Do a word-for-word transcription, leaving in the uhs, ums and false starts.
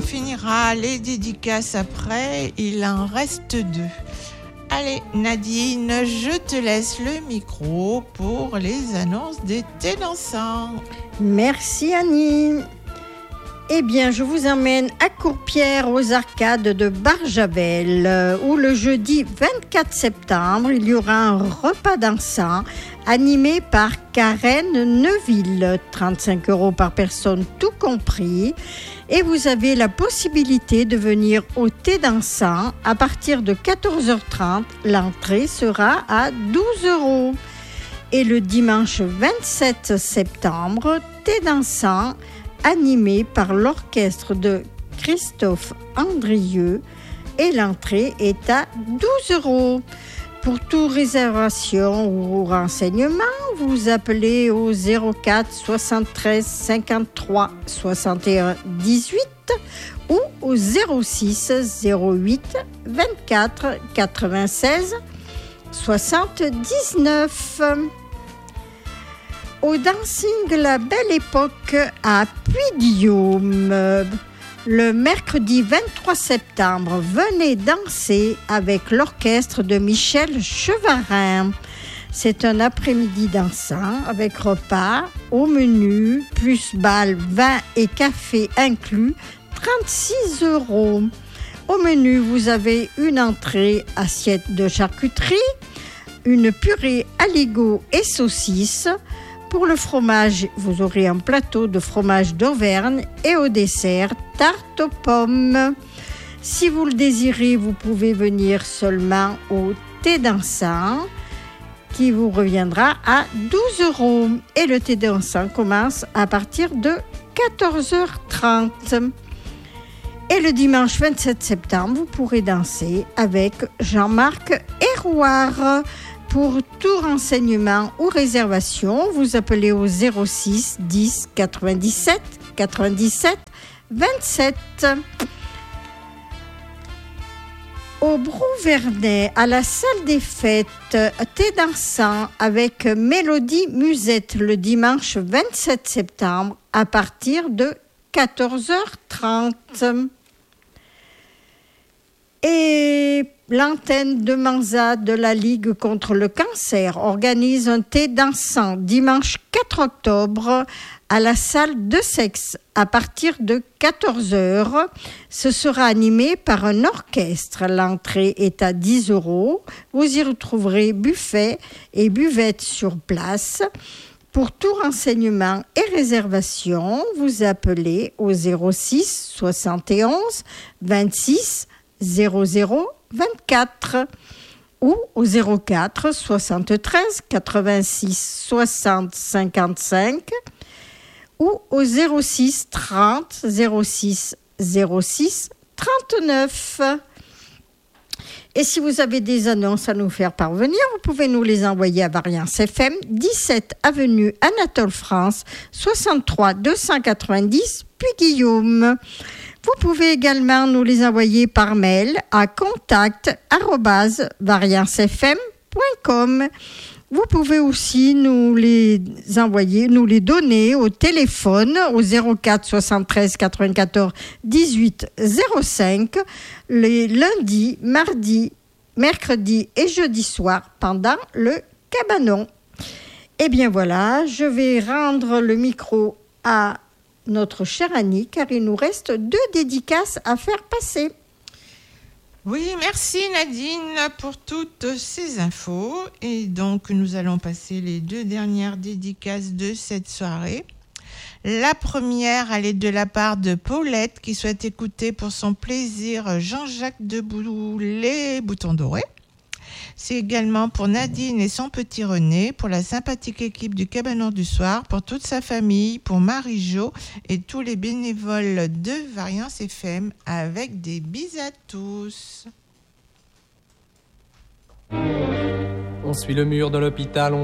finira les dédicaces après. Il en reste deux. Allez, Nadine, je te laisse le micro pour les annonces d'été dansant. Merci Annie. Eh bien, je vous emmène à Courpierre aux arcades de Barjavel, où le jeudi vingt-quatre septembre, il y aura un repas dansant animé par Karen Neuville, trente-cinq euros par personne tout compris. Et vous avez la possibilité de venir au thé dansant à partir de quatorze heures trente. L'entrée sera à douze euros. Et le dimanche vingt-sept septembre, thé dansant animé par l'orchestre de Christophe Andrieux et l'entrée est à douze euros. Pour toute réservation ou renseignement, vous appelez au zéro quatre soixante-treize cinquante-trois soixante et un dix-huit ou au zéro six zéro huit vingt-quatre quatre-vingt-seize soixante-dix-neuf. Au dancing La Belle Époque à Puy-Guillaume, le mercredi vingt-trois septembre, venez danser avec l'orchestre de Michel Chevarin. C'est un après-midi dansant avec repas au menu, plus bal, vin et café inclus, trente-six euros. Au menu, vous avez une entrée assiette de charcuterie, une purée aligot et saucisses. Pour le fromage, vous aurez un plateau de fromage d'Auvergne et au dessert, tarte aux pommes. Si vous le désirez, vous pouvez venir seulement au thé dansant qui vous reviendra à douze euros. Et le thé dansant commence à partir de quatorze heures trente. Et le dimanche vingt-sept septembre, vous pourrez danser avec Jean-Marc Hérouard. Pour tout renseignement ou réservation, vous appelez au zéro six dix quatre-vingt-dix-sept quatre-vingt-dix-sept vingt-sept. Au Brou-Vernet, à la salle des fêtes, thé dansant avec Mélodie Musette le dimanche vingt-sept septembre à partir de quatorze heures trente. Et l'antenne de Manza de la Ligue contre le cancer organise un thé dansant dimanche quatre octobre à la salle de Sexe à partir de quatorze heures. Ce sera animé par un orchestre. L'entrée est à dix euros. Vous y retrouverez buffet et buvette sur place. Pour tout renseignement et réservation, vous appelez au zéro six soixante et onze vingt-six zéro zéro vingt-quatre ou au zéro quatre soixante-treize quatre-vingt-six soixante cinquante-cinq ou au zéro six trente zéro six zéro six trente-neuf. Et si vous avez des annonces à nous faire parvenir, vous pouvez nous les envoyer à Variance F M, dix-sept avenue Anatole France, soixante-trois deux cent quatre-vingt-dix, Puy-Guillaume. Vous pouvez également nous les envoyer par mail à contact arobase variance f m point com. Vous pouvez aussi nous les envoyer, nous les donner au téléphone au zéro quatre soixante-treize quatre-vingt-quatorze dix-huit zéro cinq les lundis, mardis, mercredis et jeudi soir pendant le cabanon. Eh bien voilà, je vais rendre le micro à notre chère Annie, car il nous reste deux dédicaces à faire passer. Oui, merci Nadine pour toutes ces infos. Et donc, nous allons passer les deux dernières dédicaces de cette soirée. La première, elle est de la part de Paulette, qui souhaite écouter pour son plaisir Jean-Jacques Deboulay, Bouton Doré. C'est également pour Nadine et son petit René, pour la sympathique équipe du Cabanon du Soir, pour toute sa famille, pour Marie-Jo et tous les bénévoles de Variance F M, avec des bises à tous. On suit le mur de l'hôpital, on